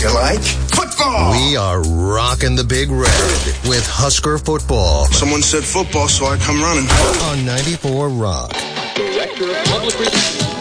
You like football? We are rocking the Big Red with Husker football. Someone said football, so I come running. On 94 Rock. Director of Public Relations.